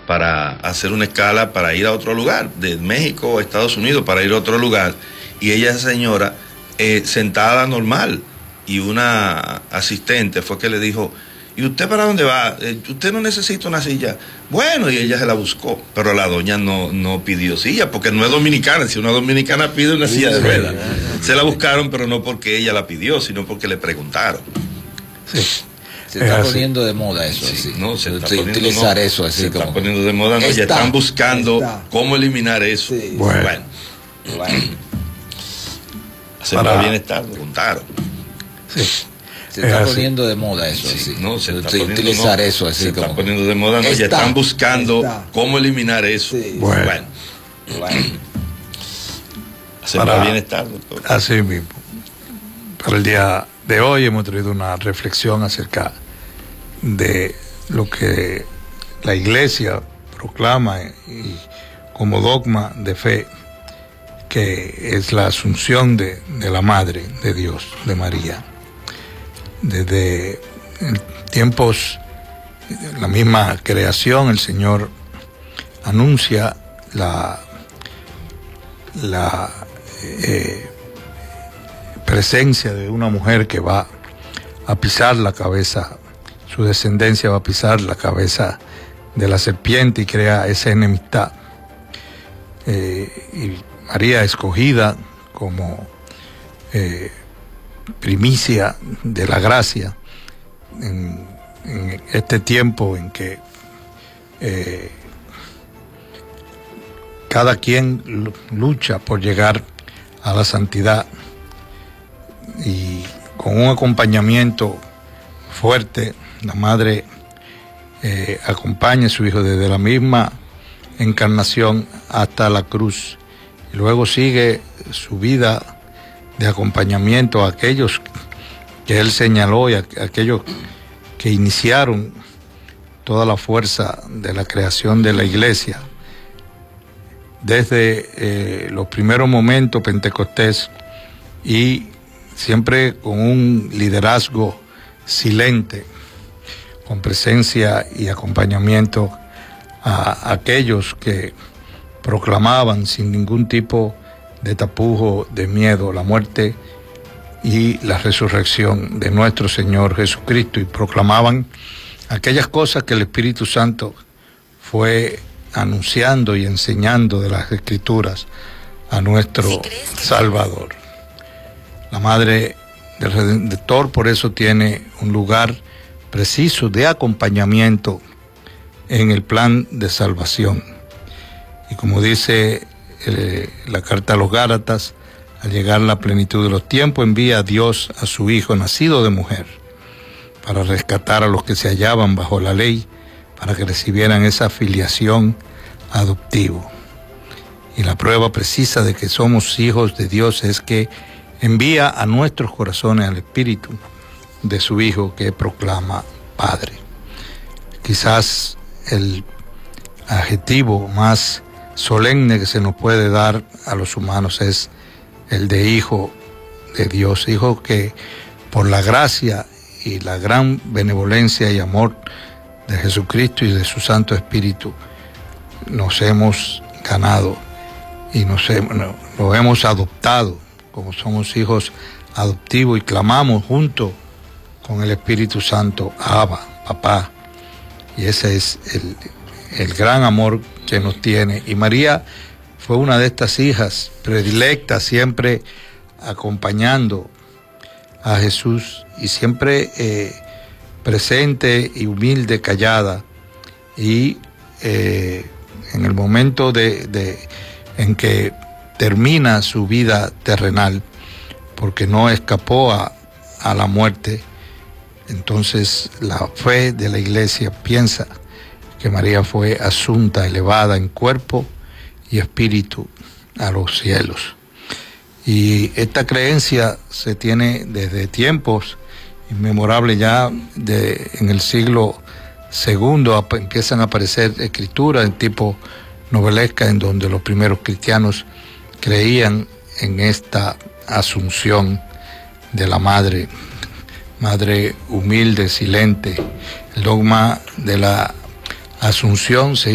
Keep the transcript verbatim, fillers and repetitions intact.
para hacer una escala para ir a otro lugar, de México a Estados Unidos para ir a otro lugar, y ella, esa señora, eh, sentada normal, y una asistente fue que le dijo: ¿y usted para dónde va? Eh, ¿Usted no necesita una silla? Bueno, y ella se la buscó, pero la doña no, no pidió silla, porque no es dominicana. Si una dominicana pide una silla de ruedas, se la buscaron, pero no porque ella la pidió, sino porque le preguntaron. Sí. Se está poniendo de moda eso, sí, así. No, se está sí, poniendo, utilizar no, eso así. Se como... está poniendo de moda, no, está, ya están buscando está. cómo eliminar eso. Sí. Bueno, bueno. bueno. Hacer para bienestar, preguntaron. Sí. Se está poniendo de moda eso, sí, así. No, se está sí, poniendo, utilizar no, eso así. Se como... está poniendo de moda, no, está. ya están buscando está. cómo eliminar eso. Sí. Bueno. bueno. bueno. Hacer para, para bienestar, doctor. Así mismo. Para el día de hoy hemos traído una reflexión acerca de lo que la Iglesia proclama y como dogma de fe, que es la asunción de, de la Madre de Dios, de María. Desde tiempos, la misma creación, el Señor anuncia la, la eh, presencia de una mujer que va a pisar la cabeza, su descendencia va a pisar la cabeza de la serpiente y crea esa enemistad. Eh, y María escogida como eh, primicia de la gracia en, en este tiempo en que eh, cada quien lucha por llegar a la santidad, y con un acompañamiento fuerte, la madre eh, acompaña a su hijo desde la misma encarnación hasta la cruz, y luego sigue su vida de acompañamiento a aquellos que él señaló y a aquellos que iniciaron toda la fuerza de la creación de la iglesia. Desde eh, los primeros momentos Pentecostés, y siempre con un liderazgo silente, con presencia y acompañamiento a aquellos que proclamaban sin ningún tipo de tapujo, de miedo, la muerte y la resurrección de nuestro Señor Jesucristo, y proclamaban aquellas cosas que el Espíritu Santo fue anunciando y enseñando de las Escrituras a nuestro Salvador. La Madre del Redentor por eso tiene un lugar preciso de acompañamiento en el plan de salvación. Y como dice eh, la carta a los Gálatas, al llegar la plenitud de los tiempos, envía a Dios a su Hijo nacido de mujer para rescatar a los que se hallaban bajo la ley, para que recibieran esa filiación adoptiva. Y la prueba precisa de que somos hijos de Dios es que envía a nuestros corazones al Espíritu de su Hijo, que proclama Padre. Quizás el adjetivo más solemne que se nos puede dar a los humanos es el de Hijo de Dios, Hijo que por la gracia y la gran benevolencia y amor de Jesucristo y de su Santo Espíritu nos hemos ganado y nos hemos, lo hemos adoptado como somos hijos adoptivos, y clamamos junto con el Espíritu Santo: Abba, papá. Y ese es el, el gran amor que nos tiene. Y María fue una de estas hijas predilectas, siempre acompañando a Jesús y siempre eh, presente y humilde, callada. Y eh, en el momento de, de, en que termina su vida terrenal, porque no escapó a, a la muerte, entonces la fe de la iglesia piensa que María fue asunta, elevada en cuerpo y espíritu a los cielos. Y esta creencia se tiene desde tiempos inmemorables. Ya de, en el siglo segundo empiezan a aparecer escrituras en tipo novelesca en donde los primeros cristianos creían en esta asunción de la madre, madre humilde, silente. El dogma de la asunción se